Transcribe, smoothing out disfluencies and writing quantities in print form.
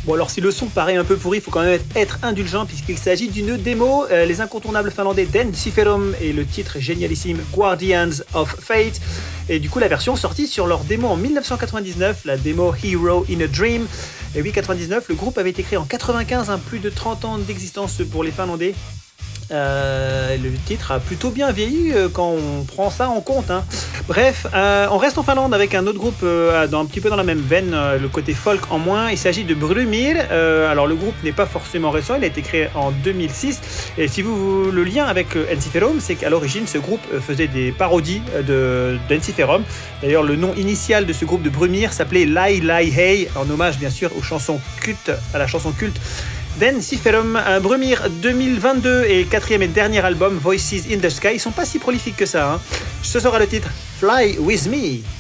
Bon alors si le son paraît un peu pourri, il faut quand même être indulgent puisqu'il s'agit d'une démo. Les incontournables finlandais Densiferum et le titre génialissime Guardians of Fate. Et du coup la version sortie sur leur démo en 1999, la démo Hero in a Dream. Et oui, 99, le groupe avait été créé en 95, plus de 30 ans d'existence pour les Finlandais. Le titre a plutôt bien vieilli quand on prend ça en compte. Bref, on reste en Finlande avec un autre groupe un petit peu dans la même veine, le côté folk en moins. Il s'agit de Brumir. Alors le groupe n'est pas forcément récent, il a été créé en 2006. Et si vous le lien avec Ensiferum, c'est qu'à l'origine ce groupe faisait des parodies d'Ensiferum. D'ailleurs le nom initial de ce groupe de Brumir s'appelait Lai Lai Hei, en hommage bien sûr à la chanson culte Densiferum. Brumir 2022 et quatrième et dernier album Voices in the Sky. Ils sont pas si prolifiques que ça. Ce sera le titre Fly With Me.